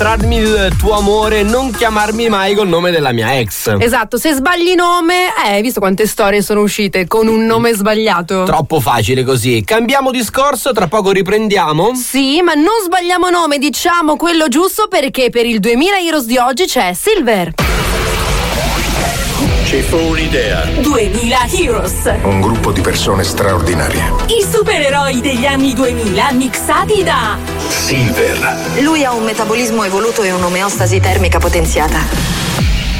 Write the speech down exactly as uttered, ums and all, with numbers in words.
mostrarmi il tuo amore, non chiamarmi mai col nome della mia ex. Esatto, se sbagli nome, eh, hai visto quante storie sono uscite con un nome sbagliato? Troppo facile così. Cambiamo discorso, tra poco riprendiamo. Sì, ma non sbagliamo nome, diciamo quello giusto, perché per il duemila Heroes di oggi c'è Silver. Ci fu un'idea. duemila Heroes. Un gruppo di persone straordinarie. I supereroi degli anni duemila mixati da Silver. Lui ha un metabolismo evoluto e un'omeostasi termica potenziata.